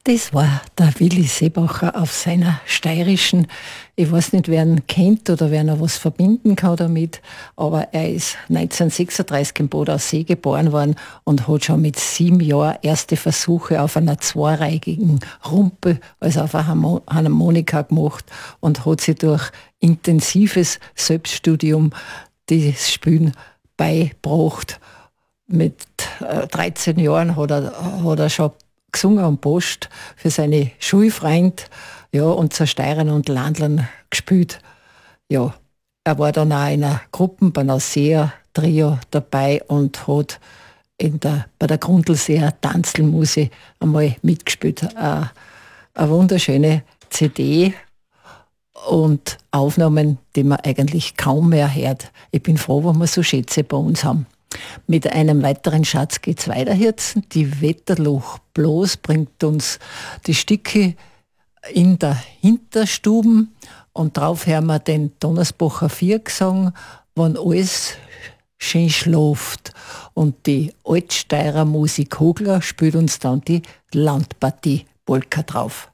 Das war der Willi Seebacher auf seiner steirischen, ich weiß nicht, wer ihn kennt oder wer noch was verbinden kann damit, aber er ist 1936 in Bad Aussee geboren worden und hat schon mit 7 Jahren erste Versuche auf einer zweireigigen Rumpe, also auf einer Harmonika gemacht und hat sich durch intensives Selbststudium das Spielen beigebracht. Mit 13 Jahren hat er schon gesungen am Post für seine Schulfreund, ja, und zur Steirern und Landlern gespielt. Ja, er war dann auch in einer Gruppe beim Ausseer Trio dabei und hat bei der Grundlseer Tanzelmusik einmal mitgespielt. Eine wunderschöne CD und Aufnahmen, die man eigentlich kaum mehr hört. Ich bin froh, wenn wir so Schätze bei uns haben. Mit einem weiteren Schatz geht's weiter jetzt. Die Wetterloch bloß bringt uns die Stücke in der Hinterstuben und drauf hören wir den Donnersbacher Viergesang, wann alles schön schläft. Und die Altsteirer Musik Hogler spielt uns dann die Landpartie Polka drauf.